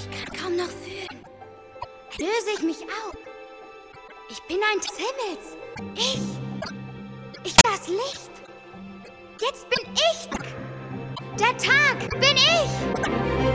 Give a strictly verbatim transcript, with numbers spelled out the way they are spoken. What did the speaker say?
Ich kann kaum noch fühlen. Löse ich mich auf. Ich bin ein des Himmels. Ich. Ich das Licht. Jetzt bin ich. Der Tag bin ich.